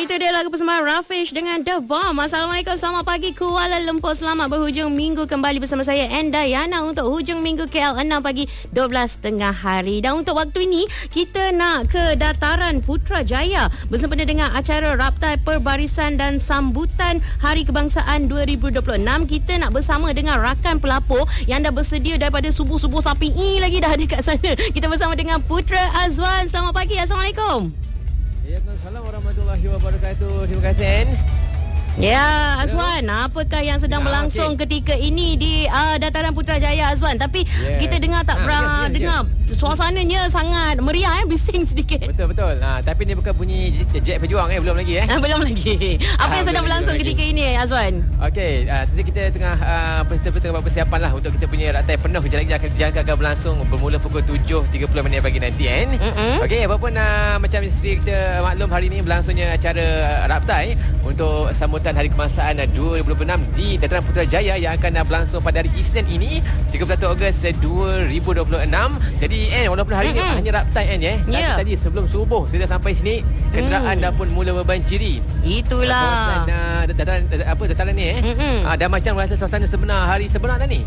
Itu dia lagu persembahan Rafish dengan The Bomb. Assalamualaikum, selamat pagi Kuala Lumpur. Selamat berhujung minggu kembali bersama saya Endayana untuk hujung minggu KL 6 pagi 12 tengah hari. Dan untuk waktu ini kita nak ke Dataran Putrajaya bersempena dengan acara Raptai Perbarisan dan Sambutan Hari Kebangsaan 2026. Kita nak bersama dengan rakan pelapor yang dah bersedia daripada subuh-subuh sapi lagi dah ada kat sana. Kita bersama dengan Putra Azwan. Selamat pagi. Assalamualaikum. Assalamualaikum warahmatullahi wabarakatuh. Terima kasih, Ann. Ya, Azwan, apakah yang sedang berlangsung ketika ini di Dataran Putrajaya, Azwan? Tapi kita dengar tak dengar suasananya sangat meriah, bising sedikit. Betul. Tapi ni bukan bunyi jet pejuang, belum lagi. Belum lagi. Apa yang sedang berlangsung ketika ini, Azwan? Okey, sebenarnya kita tengah persiapan lah untuk kita punya raktai penuh. Kejap lagi akan berlangsung bermula pukul 7.30 pagi nanti, Ann. Okey, apapun macam seperti kita maklum, hari ini berlangsungnya acara raptai untuk sambutan Hari Kebangsaan 2026 di Dataran Putrajaya yang akan berlangsung pada hari Isnin ini 31 Ogos 2026. Jadi walaupun hari ini hanya raptai tapi tadi sebelum subuh saya dah sampai sini, kenderaan dah pun mula berbanciri. Itulah dataran ni dah macam rasa suasana hari sebenar tadi.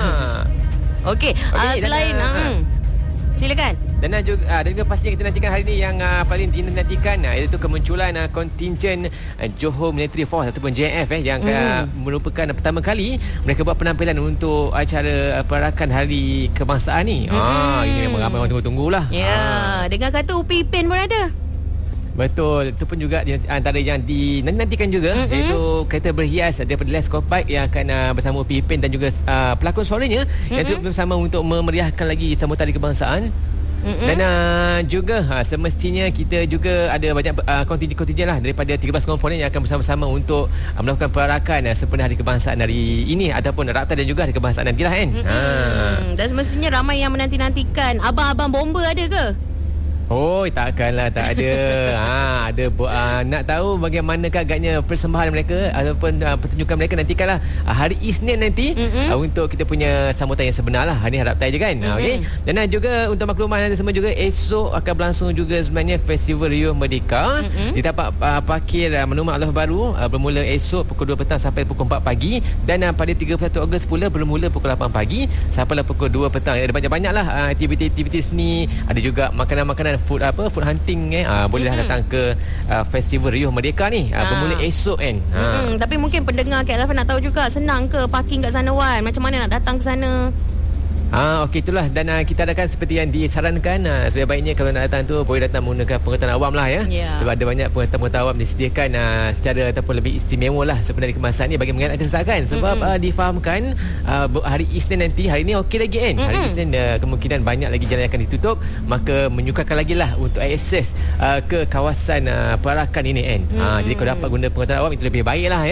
Okey, selain silakan. Dan juga pastinya kita nantikan hari ini yang paling dinantikan iaitu kemunculan kontingen Johor Military Force ataupun JF yang merupakan pertama kali mereka buat penampilan untuk acara perarakan Hari Kebangsaan ni. Ini memang ramai orang tunggu-tunggulah. Dengar kata Upi Ipin pun ada. Betul, itu pun juga antara yang dinantikan juga, iaitu kereta berhias daripada Les Copac yang akan bersama Upi Ipin dan juga pelakon suaranya yang turut bersama untuk memeriahkan lagi sambutan Hari Kebangsaan. Dan juga semestinya kita juga ada banyak kontingen lah daripada 13 komponen yang akan bersama-sama untuk melakukan perarakan sempena Hari Kebangsaan hari ini ataupun raptai dan juga Hari Kebangsaan nantilah, kan. Dan semestinya ramai yang menanti-nantikan. Abang-abang bomba ada ke? Oh, takkanlah tak ada. Nak tahu bagaimanakah agaknya persembahan mereka ataupun pertunjukan mereka, nantikanlah hari Isnin nanti untuk kita punya sambutan yang sebenar lah. Hari ni raptai je, kan. Okey. Dan juga untuk makluman anda semua juga, esok akan berlangsung juga sebenarnya Festival Riuh Merdeka di tapak parkir Menuma Allah Baru bermula esok pukul 2 petang sampai pukul 4 pagi, dan pada 31 Ogos pula bermula pukul 8 pagi sampailah pukul 2 petang. Ada banyak-banyaklah aktiviti-aktiviti seni, ada juga makanan-makanan food hunting bolehlah datang ke Festival Riuh Merdeka ni bermula esok, kan. Tapi mungkin pendengar KLF nak tahu juga, senang ke parking kat sana, Wan? Macam mana nak datang ke sana? Okey, itulah. Dan kita adakan seperti yang disarankan, sebaik-baiknya kalau nak datang tu boleh datang menggunakan pengetahuan awam lah, sebab ada banyak pengetahuan awam disediakan secara ataupun lebih istimewa lah sebenarnya kebangsaan ni bagi mengelakkan kesesakan. Sebab difahamkan hari Isnin nanti, hari ni okey lagi, kan. Hari Isnin kemungkinan banyak lagi jalan yang akan ditutup, maka menyukarkan lagi lah untuk akses ke kawasan perarakan ini, kan. Jadi kalau dapat guna pengetahuan awam itu lebih baik lah,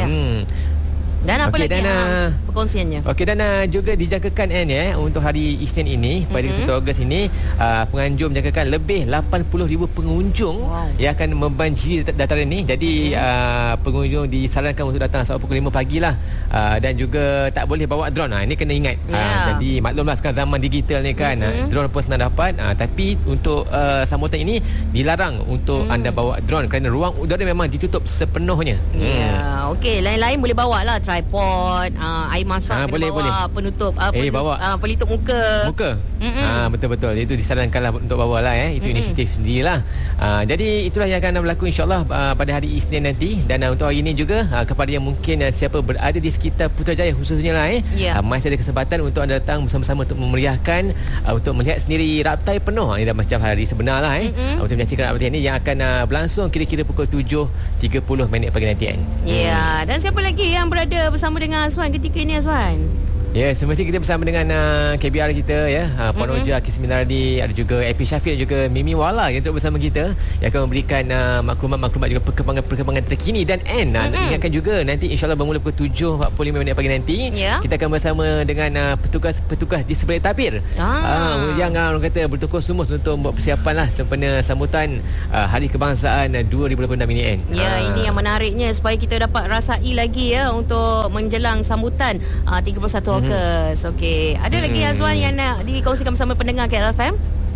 Dan apa lagi perkongsiannya? Okey, dan juga dijangkakan, untuk hari Isnin ini pada 1 Ogos ini penganjur menjangkakan lebih 80,000 pengunjung yang akan membanjiri dataran ini. Jadi pengunjung disarankan untuk datang sampai pukul 5 pagi lah, dan juga tak boleh bawa drone. Ini kena ingat. Jadi maklumlah sekarang zaman digital ni, kan. Drone pun senang dapat, tapi untuk sambutan ini dilarang untuk anda bawa drone kerana ruang udara memang ditutup sepenuhnya. Okey, lain-lain boleh bawa lah, tripod, air masak boleh, penutup bawa pelitup muka. Betul-betul, itu disarankanlah untuk bawa lah, itu inisiatif sendirilah. Jadi itulah yang akan berlaku insyaAllah pada hari Isnin nanti. Dan untuk hari ini juga kepada yang mungkin siapa berada di sekitar Putrajaya khususnya lah, masih ada kesempatan untuk anda datang bersama-sama untuk memeriahkan, untuk melihat sendiri raptai penuh. Ini dah macam hari sebenar lah, untuk menyaksikan raptai ini yang akan berlangsung kira-kira pukul 7.30 pagi nanti, kan. Dan siapa lagi yang berada bersama dengan Azwan ketika ini, Azwan? Ya, semestinya kita bersama dengan KBR kita, Puan Roja, Akis Minardi, ada juga AP Syafiq dan juga Mimi Wala yang duduk bersama kita yang akan memberikan maklumat-maklumat juga perkembangan terkini. Dan nak ingatkan juga nanti insyaAllah bermula pukul 7.45 pagi nanti kita akan bersama dengan petugas di sebelah tabir yang orang kata bertukar sumus untuk membuat persiapan lah sempena sambutan Hari Kebangsaan 2026 ini, ini yang menariknya supaya kita dapat rasai lagi untuk menjelang sambutan 31 Okey. Ada lagi, Azwan, yang nak dikongsikan bersama pendengar KLFM?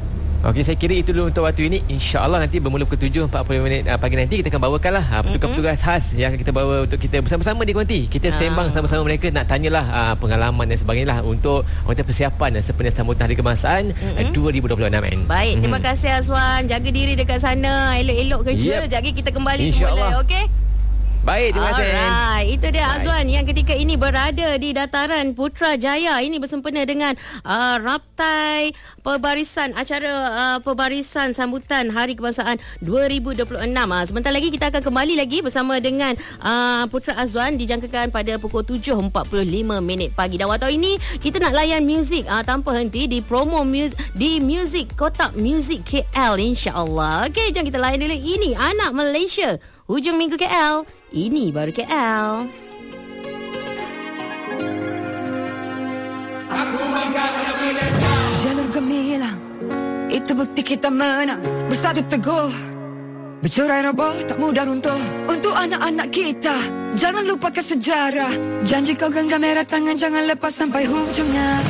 Okey, saya kira itu dulu untuk waktu ini. InsyaAllah nanti bermula pukul 7.40 pagi nanti kita akan bawakanlah petugas-petugas khas yang kita bawa untuk kita bersama-sama di Konti. Kita sembang sama-sama mereka, nak tanyalah pengalaman dan sebagainya lah untuk persiapan sepenuhnya sambutan Hari Kebangsaan 2026. Baik, terima kasih Azwan. Jaga diri dekat sana, elok-elok kerja. Sekejap lagi kita kembali semula, okey? Baik, terima kasih. Alright, itu dia Azwan yang ketika ini berada di dataran Putrajaya. Ini bersempena dengan raptai pembarisan acara pembarisan sambutan Hari Kebangsaan 2026. Sebentar lagi kita akan kembali lagi bersama dengan Putra Azwan, dijangkakan pada pukul 7.45 pagi. Dan waktu ini kita nak layan muzik tanpa henti di promo di Muzik Kotak Muzik KL, insya-Allah. Okey, jom kita layan dulu. Ini Anak Malaysia, Hujung Minggu KL. Ini baru KL. Jalur gemilang, itu bukti kita menang. Bersatu teguh, bercerai roboh tak mudah runtuh. Untuk anak-anak kita, jangan lupakan sejarah. Janji kau genggam merah tangan, jangan lepas sampai hujungnya.